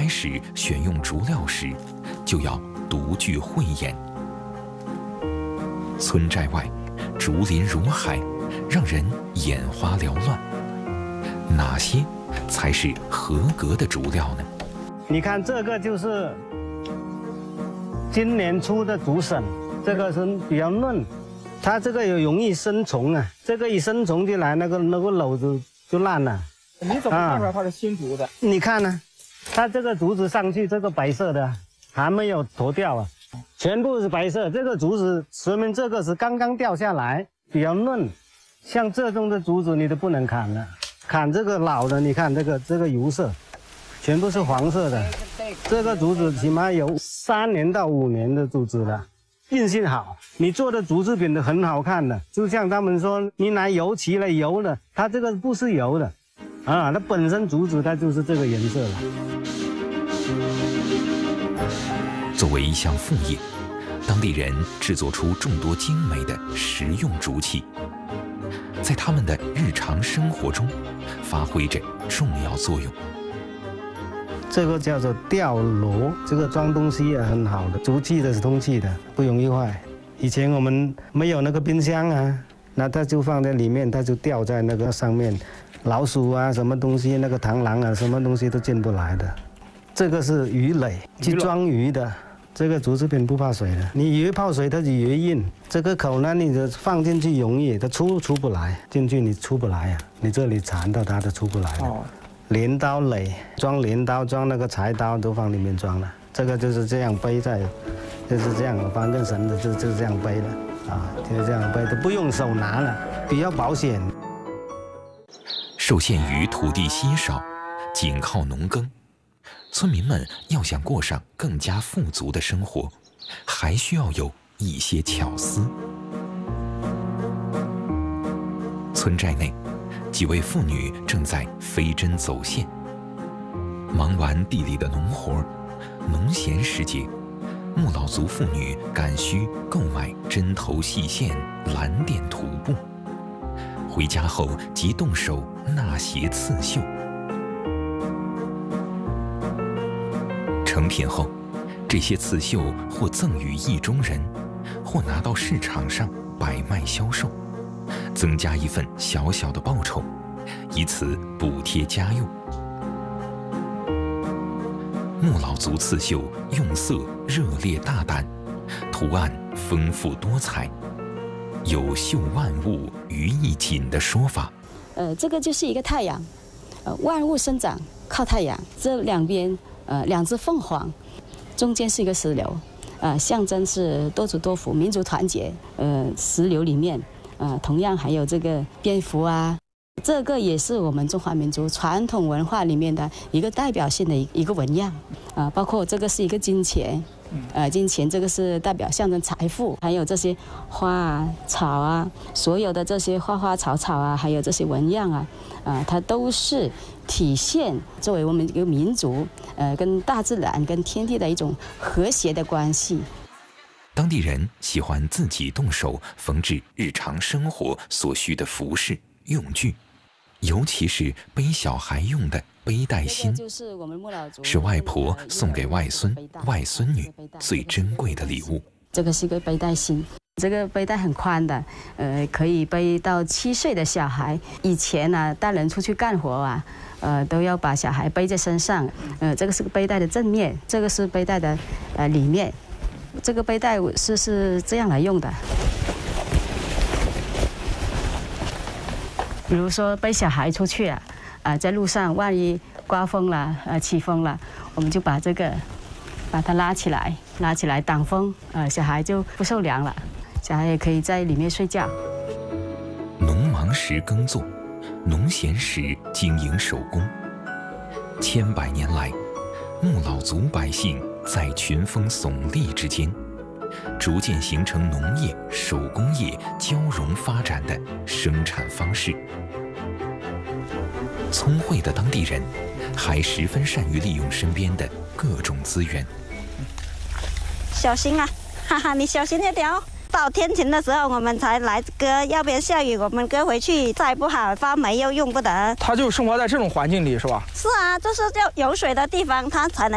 开始选用竹料时，就要独具慧眼。村寨外，竹林如海，让人眼花缭乱。哪些才是合格的竹料呢？ 你看这个就是今年出的竹笋，这个是比较嫩，它这个有容易生虫啊，这个一生虫进来，那个篓子就烂了。 你怎么看出来它是新竹的？ 你看呢，它这个竹子上去，这个白色的还没有脱掉啊，全部是白色。这个竹子说明这个是刚刚掉下来，比较嫩。像这种的竹子你都不能砍了，砍这个老的，你看这个油色，全部是黄色的。这个竹子起码有3年到5年的竹子了，运性好，你做的竹制品都很好看的。就像他们说，你拿油漆来油的，它这个不是油的，啊，它本身竹子它就是这个颜色了。 作为一项副业，当地人制作出众多精美的实用竹器，在他们的日常生活中发挥着重要作用。 这个叫做吊箩，这个装东西也很好的，竹器的是通气的，不容易坏。以前我们没有那个冰箱啊，那它就放在里面，它就吊在那个上面，老鼠啊什么东西，那个螳螂啊什么东西都进不来的。这个是鱼垒，去装鱼的。这个竹制品不怕水的，你鱼泡水它就越硬。这个口呢，你放进去容易，它出不来，进去你出不来呀、你这里缠到它都出不来了。哦，镰刀垒，装镰刀，装那个柴刀都放里面装了。这个就是这样背在，就是这样绑根绳子就是这样背的啊，就是这样背的，不用手拿了，比较保险。 受限于土地稀少，仅靠农耕。村民们要想过上更加富足的生活，还需要有一些巧思。村寨内，几位妇女正在飞针走线。忙完地里的农活，农闲时节，木老族妇女赶需购买针头细线、蓝靛土布，回家后即动手纳鞋刺绣。成品后，这些刺绣或赠予意中人，或拿到市场上摆卖销售，增加一份小小的报酬，以此补贴家用。木老族刺绣用色热烈大胆，图案丰富多彩，有绣万物于一锦的说法。 这个就是一个太阳，万物生长靠太阳，这两边2只凤凰，中间是一个石榴，象征是多族多福、民族团结。石榴里面，同样还有这个蝙蝠啊，这个也是我们中华民族传统文化里面的一个代表性的一个纹样。包括这个是一个金钱，金钱这个是代表象征财富，还有这些花啊、草啊，所有的这些花花草草啊，还有这些纹样啊，它都是体现作为我们一个民族，跟大自然、跟天地的一种和谐的关系。 当地人喜欢自己动手缝制日常生活所需的服饰用具，尤其是背小孩用的背带芯，是外婆送给外孙、外孙女最珍贵的礼物。 这个是一个背带芯，这个背带很宽的，可以背到7岁的小孩。以前呢，大人出去干活啊，都要把小孩背在身上。这个是个背带的正面，这个是背带的里面。这个背带是这样来用的。比如说背小孩出去啊，在路上万一刮风了、起风了，我们就把它拉起来挡风，小孩就不受凉了，小孩也可以在里面睡觉。 农忙时耕作，农闲时经营手工。千百年来，木老族百姓在群峰耸立之间，逐渐形成农业、手工业交融发展的生产方式。聪慧的当地人还十分善于利用身边的各种资源。 小心啊，哈哈，你小心一点哦。到天晴的时候我们才来割，要不然下雨我们割回去再不好，发霉又用不得。 他就生活在这种环境里，是吧？ 是啊，就是要有水的地方它才能